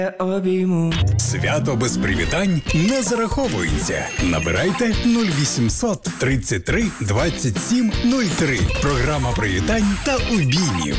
Обійму. Свято без привітань не зараховується. Набирайте 0800 33 27 03. Програма привітань та обіймів.